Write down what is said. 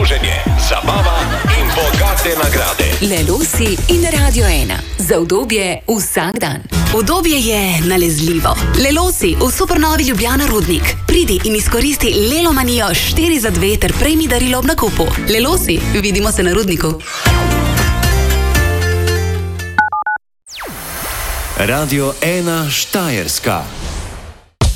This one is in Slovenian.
druženje, zabava in bogate nagrade. Lelosi in Radio 1. Za udobje vsak dan. Udobje je nalezljivo. Lelosi v Supernovi Ljubljana Rudnik. Pridi in izkoristi Lelomanijo 4 za 2 ter prejmi darilo ob nakupu. Lelosi, vidimo se na Rudniku. Radio 1 Štajerska.